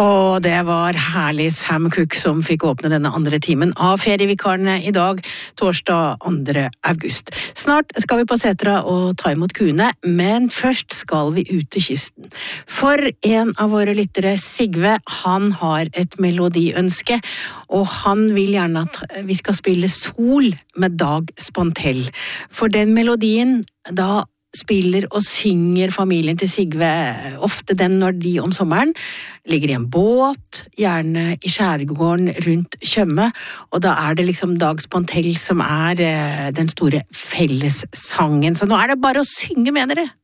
Og det var herlig Sam Cooke som fikk åpne denne andre timen av ferievikarene i dag, torsdag 2. august. Snart skal vi på Setra og ta imot kuene, men først skal vi ut til kysten. For en av våre lyttere, Sigve, han har et melodiønske, og han vil gjerne at vi skal spille Sol med Dag Spantell. For den melodien, da spiller og synger familien til Sigve ofte den når de om sommeren ligger i en båt, gjerne i skjærgården rundt Tjøme, og da er det liksom Dag Spantell som er den store fellessangen. Så nå er det bare å synge med dere!